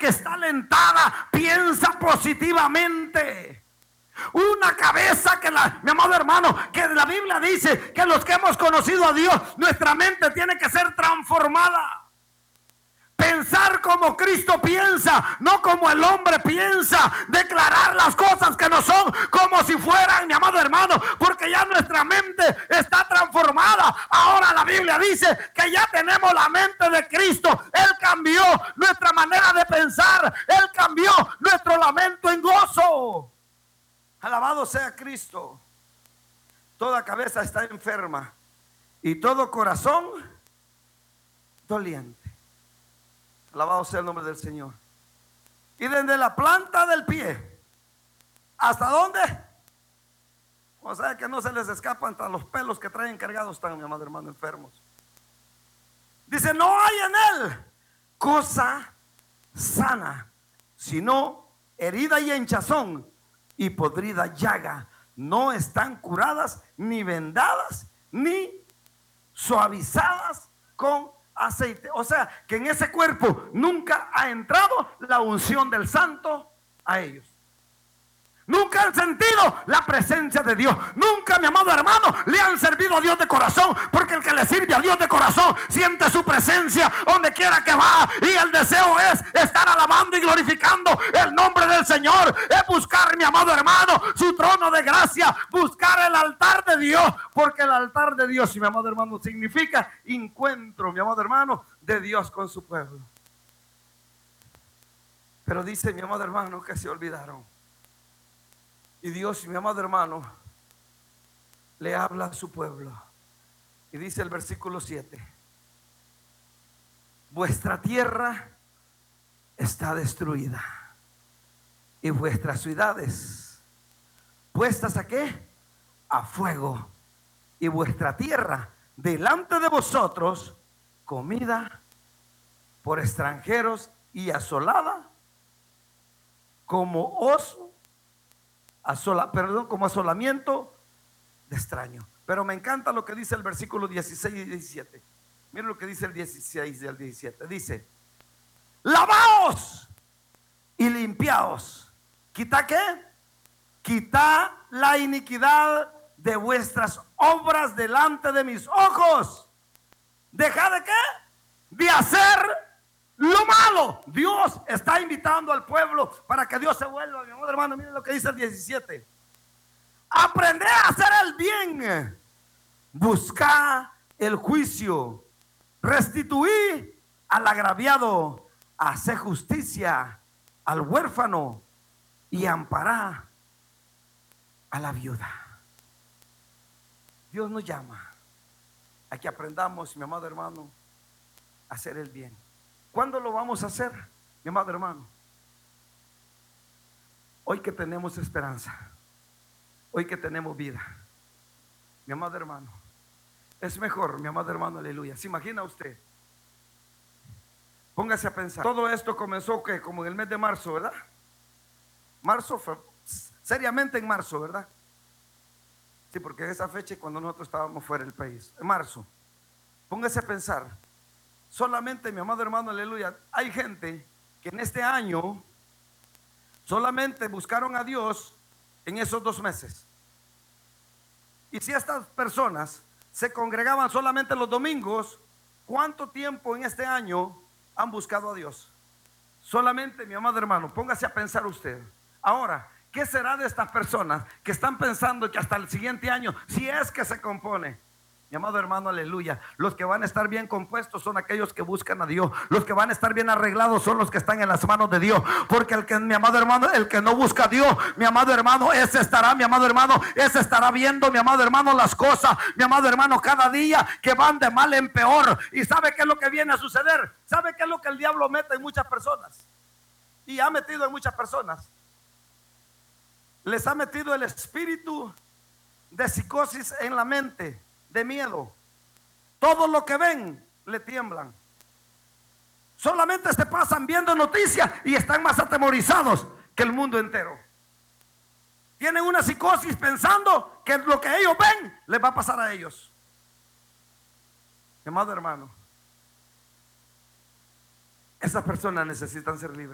que está alentada piensa positivamente. Una cabeza que mi amado hermano, que la Biblia dice que los que hemos conocido a Dios, nuestra mente tiene que ser transformada. Pensar como Cristo piensa, no como el hombre piensa. Declarar las cosas que no son como si fueran, mi amado hermano, porque ya nuestra mente está transformada. Ahora la Biblia dice que ya tenemos la mente de Cristo. Él cambió nuestra manera de pensar. Él cambió nuestro lamento en gozo. Alabado sea Cristo. Toda cabeza está enferma y todo corazón doliente. Alabado sea el nombre del Señor. Y desde la planta del pie, ¿hasta dónde? O sea que no se les escapan hasta los pelos que traen cargados están, mi amado hermano, enfermos. Dice, no hay en él cosa sana, sino herida y hinchazón y podrida llaga. No están curadas, ni vendadas, ni suavizadas con aceite. O sea que en ese cuerpo nunca ha entrado la unción del Santo a ellos. Nunca han sentido la presencia de Dios. Nunca, mi amado hermano, le han servido a Dios de corazón. Porque el que le sirve a Dios de corazón siente su presencia donde quiera que va. Y el deseo es estar alabando y glorificando el nombre del Señor. Es buscar, mi amado hermano, su trono de gracia. Buscar el altar de Dios. Porque el altar de Dios, mi amado hermano, significa encuentro, mi amado hermano, de Dios con su pueblo. Pero dice, mi amado hermano, que se olvidaron. Y Dios, mi amado hermano, le habla a su pueblo. Y dice el versículo 7: vuestra tierra está destruida y vuestras ciudades puestas ¿a qué? A fuego. Y vuestra tierra delante de vosotros comida por extranjeros y asolada como oso. Como asolamiento de extraño. Pero me encanta lo que dice el versículo 16 y 17. Miren lo que dice el 16 y el 17. Dice: lavaos y limpiaos. ¿Quita qué? Quita la iniquidad de vuestras obras delante de mis ojos. ¿Deja de qué? De hacer lo malo. Dios está invitando al pueblo para que Dios se vuelva, mi amor hermano. Miren lo que dice el 17: aprended a hacer el bien, buscad el juicio, restituid al agraviado, haced justicia al huérfano y amparad a la viuda. Dios nos llama a que aprendamos, mi amado hermano, a hacer el bien. ¿Cuándo lo vamos a hacer, mi amado hermano? Hoy que tenemos esperanza, hoy que tenemos vida, mi amado hermano. Es mejor, mi amado hermano, aleluya. ¿Se imagina usted? Póngase a pensar. Todo esto comenzó que como en el mes de marzo, ¿verdad? Marzo fue seriamente en marzo, ¿verdad? Sí, porque esa fecha cuando nosotros estábamos fuera del país, en marzo. Póngase a pensar. Solamente, mi amado hermano, aleluya, hay gente que en este año solamente buscaron a Dios en esos 2 meses. Y si estas personas se congregaban solamente los domingos, ¿cuánto tiempo en este año han buscado a Dios? Solamente, mi amado hermano, póngase a pensar usted. Ahora, ¿qué será de estas personas que están pensando que hasta el siguiente año, si es que se compone? Mi amado hermano, aleluya, los que van a estar bien compuestos son aquellos que buscan a Dios. Los que van a estar bien arreglados son los que están en las manos de Dios. Porque el que, mi amado hermano, el que no busca a Dios, mi amado hermano, ese estará, mi amado hermano, ese estará viendo, mi amado hermano, las cosas, mi amado hermano, cada día que van de mal en peor. Y ¿sabe qué es lo que viene a suceder? ¿Sabe qué es lo que el diablo mete en muchas personas? Y ha metido en muchas personas. Les ha metido el espíritu de psicosis en la mente, de miedo. Todo lo que ven le tiemblan. Solamente se pasan viendo noticias y están más atemorizados que el mundo entero. Tienen una psicosis pensando que lo que ellos ven les va a pasar a ellos. Mi amado hermano, esas personas necesitan ser libres.